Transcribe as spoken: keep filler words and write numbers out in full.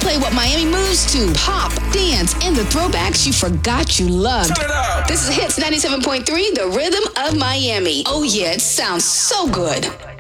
play what Miami moves to. Pop, dance, and the throwbacks you forgot you loved. Turn it up. This is Hits ninety-seven point three, the rhythm of Miami. Oh yeah, it sounds so good.